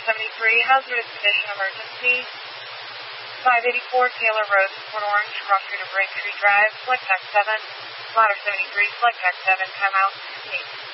73, hazardous condition emergency. 584 Taylor Road, Port Orange, cross street of Braintree Drive, select tax 7. Ladder 73, select tax 7, timeout 68.